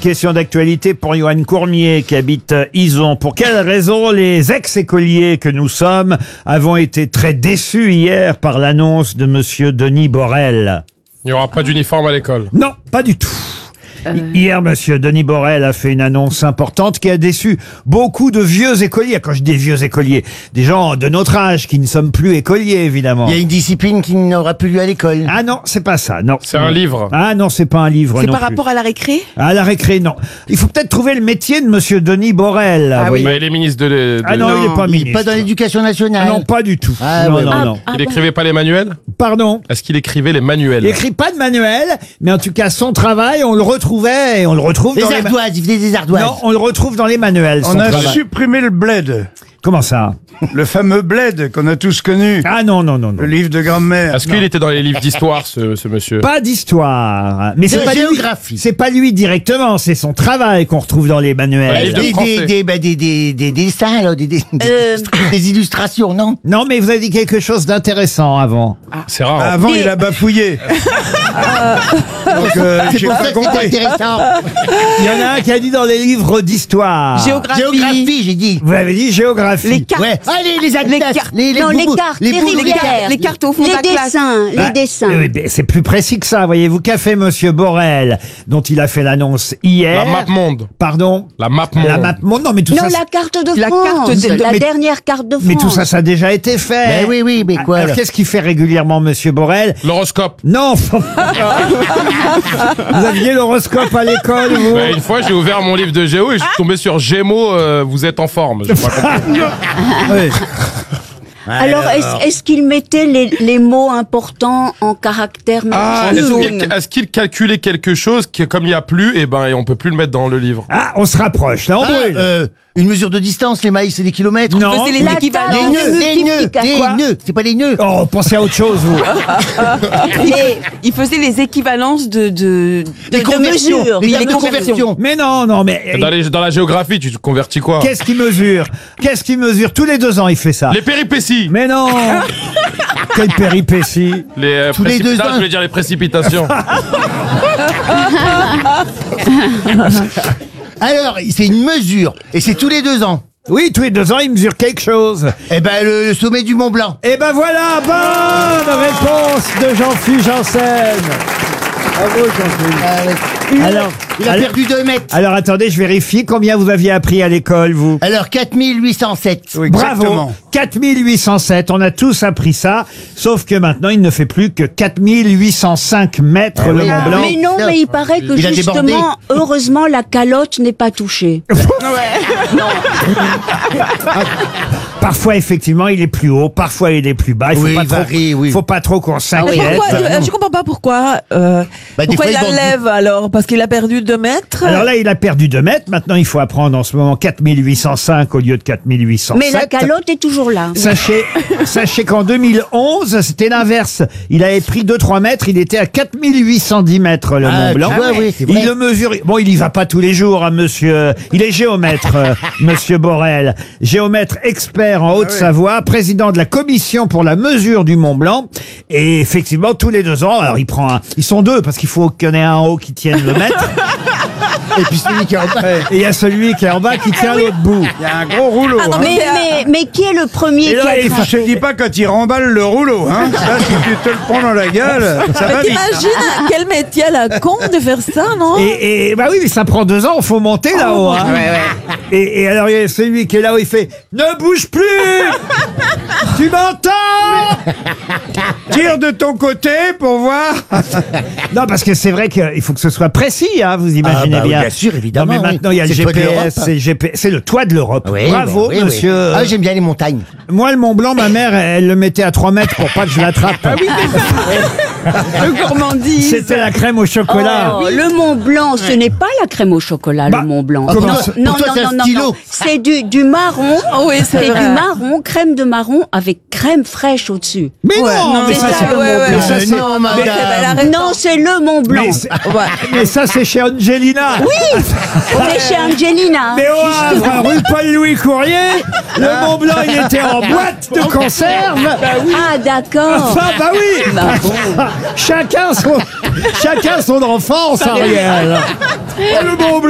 question d'actualité pour Yoann Courmier qui habite Ison. Pour quelle raison les ex-écoliers que nous sommes avons été très déçus hier par l'annonce de monsieur Denis Borel? Il n'y aura pas d'uniforme à l'école. Non, pas du tout. Hier, monsieur Denis Borel a fait une annonce importante qui a déçu beaucoup de vieux écoliers. Quand je dis vieux écoliers, des gens de notre âge qui ne sommes plus écoliers, évidemment. Il y a une discipline qui n'aura plus lieu à l'école. Ah non, c'est pas ça, non. C'est un livre. Ah non, c'est pas un livre C'est non par plus. rapport à la récré? À la récré, non. Il faut peut-être trouver le métier de monsieur Denis Borel. Ah vous oui. voyez. Bah, il est ministre de... Ah non, il est pas Il ministre. est pas dans l'éducation nationale. Non, pas du tout. Ah, non, ouais, non, ouais. non. Il écrivait pas les manuels? Pardon. Est-ce qu'il écrivait les manuels? Il écrit pas de manuel, mais en tout cas, son travail, on le retrouvait et on le retrouve Les dans ardoises, il faisait des ardoises. Non, on le retrouve dans les manuels. son On a travail. supprimé le bled. Comment ça? Le fameux bled qu'on a tous connu. Ah non, non, non, non. Le livre de grand-mère. Est-ce qu'il était dans les livres d'histoire, ce monsieur? Pas d'histoire. Mais c'est De pas lui. géographie. C'est pas lui directement, c'est son travail qu'on retrouve dans les manuels. livre de français. Des dessins, là, des illustrations, non? Non, mais vous avez dit quelque chose d'intéressant avant. C'est rare. hein. Avant, il a bafouillé. Donc, C'est j'ai pour pas ça que c'est compris. intéressant. Il y en a un qui a dit dans les livres d'histoire. Géographie, j'ai dit. Vous avez dit géographie. Les cartes. Ouais. Allez, les atlas. cartes. Non, les cartes, les boules, rivières. Les cartes au fond de Les la classe. dessins, Bah, les dessins. oui, mais c'est plus précis que ça, voyez-vous. Qu'a fait monsieur Borel, dont il a fait l'annonce hier? La map monde. Pardon? La map monde. La map monde. Non, mais tout Non, ça. la carte de La France. carte de- la mais- dernière carte de France. Mais tout ça, ça a déjà été fait. Ben oui, mais quoi, Alors, là? qu'est-ce qu'il fait régulièrement, monsieur Borel? L'horoscope. Non. Vous aviez l'horoscope à l'école, vous? Bah, une fois, j'ai ouvert mon livre de géo et je suis tombé sur Gémeaux, vous êtes en forme. J'ai pas compris. Oui. Alors, est-ce qu'il mettait les mots importants en caractères Ah, majuscules est-ce qu'il calculait quelque chose qui, comme il n'y a plus, et ben, on peut plus le mettre dans le livre? Ah, on se rapproche, là, on brûle. Une mesure de distance, les mailles, c'est des kilomètres. Non. Faisait les La équivalents. table. Les nœuds, Quoi les nœuds, c'est pas les nœuds. Oh, pensez à autre chose, vous. Il faisait les équivalences de conversions, mesures. les Oui, tables de conversion. Mais non, non, mais... Dans la géographie, tu te convertis quoi? Qu'est-ce qu'il mesure? Qu'est-ce qu'il mesure? Tous les 2 ans, il fait ça. Les péripéties. Mais non. Quelle péripétie. Les Tous les 2 ans. je voulais dire les précipitations. Alors, c'est une mesure, et c'est tous les 2 ans. Oui, tous les 2 ans, il mesure quelque chose. Eh ben, le sommet du Mont Blanc. Et ben voilà, bonne réponse de Jean-Philippe Janssen. Bravo, Jean-Philippe. Alors, Il a perdu 2 mètres. alors attendez, je vérifie combien vous aviez appris à l'école, vous. Alors, 4807. Oui, Bravo, exactement. 4807, on a tous appris ça, sauf que maintenant il ne fait plus que 4805 mètres le oui. Mont Blanc. Mais non, mais il paraît que Il a débordé. justement, heureusement, la calotte n'est pas touchée. Parfois effectivement il est plus haut, parfois il est plus bas, il faut Oui, pas il trop, varie, oui. faut pas trop qu'on Mais s'inquiète. pourquoi, je comprends pas pourquoi. Bah, des Pourquoi fois, il ils vendent- enlève alors? Parce qu'il a perdu 2 mètres? Alors là il a perdu 2 mètres, maintenant il faut apprendre en ce moment 4805 au lieu de 4807. Mais la calotte est toujours là. Sachez qu'en 2011, c'était l'inverse. Il avait pris 2-3 mètres, il était à 4810 mètres le Mont Blanc. tu vois, oui, c'est vrai. Il le mesure. Bon, il y va pas tous les jours, hein, monsieur. Il est géomètre, monsieur Borel. Géomètre expert en Haute-Savoie, président de la commission pour la mesure du Mont Blanc. Et effectivement, tous les 2 ans, alors il prend ils sont 2 parce qu'il faut qu'il y en ait un en haut qui tienne le mètre. Et puis celui qui est en bas. Et il y a celui qui est en bas qui tient l'autre bout. Il y a un gros rouleau. Hein. Mais qui est le premier Et là, qui a il faut- Je te dis pas quand il remballe le rouleau. Hein. Ça, si tu te le prends dans la gueule, ça va Mais vite. t'imagines quel métier à la con de faire ça, non? Et bah oui, mais ça prend 2 ans, faut monter là-haut. Hein. Et alors il y a celui qui est là-haut, il fait ne bouge plus. Tu m'entends? Tire de ton côté pour voir. Non, parce que c'est vrai qu'il faut que ce soit précis, hein, vous imaginez Ah bah oui, bien. bien sûr, évidemment, Non, mais oui. maintenant il y a le C'est le toit de l'Europe, GPS, hein. c'est le GPS, c'est le toit de l'Europe. Oui, Bravo, bah oui, oui. monsieur. Ah, j'aime bien les montagnes. Moi, le Mont Blanc, ma mère, elle le mettait à 3 mètres pour pas que je l'attrape. Le gourmandise. C'était la crème au chocolat. Oh, le Mont Blanc, ce n'est pas la crème au chocolat, Bah, le Mont Blanc. comment non, ça- non, pour toi, non, c'est un non, non, stylo. non. C'est du marron. Oh oui, c'est du vrai. marron, crème de marron avec crème fraîche au-dessus. Mais Ouais, non, mais c'est ça, ça, c'est le Mont Blanc. mais ça, c'est- non, madame. Non, c'est le Mont Blanc. mais c'est- mais ça, c'est chez Angelina. On est chez Angelina. Mais au Havre, rue Paul-Louis Courrier, le Mont Blanc, il était en boîte de conserve. Ah, d'accord. Enfin, bah oui. Chacun son enfance, Ariel. Oh, le Mont Blanc.